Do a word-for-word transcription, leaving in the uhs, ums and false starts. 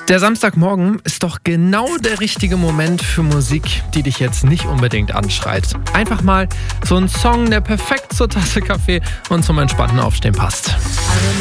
Der Samstagmorgen ist doch genau der richtige Moment für Musik, die dich jetzt nicht unbedingt anschreit. Einfach mal so ein Song, der perfekt zur Tasse Kaffee und zum entspannten Aufstehen passt.